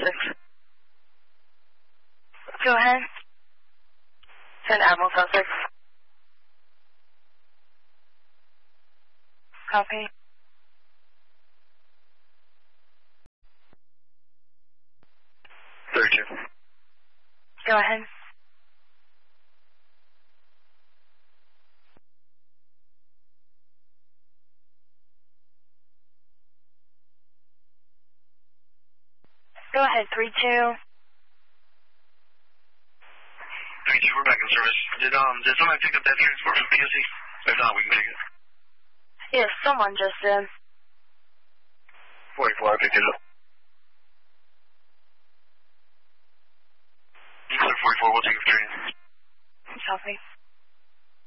Go ahead. 10 Admiral Sussex. Copy. Go ahead. Go ahead, 3-2. 3-2, we're back in service. Did somebody pick up that transport from POC? If not, we can take it. Yes, someone just did. 44, I picked it up. Sir 44, we'll take it for training. Copy.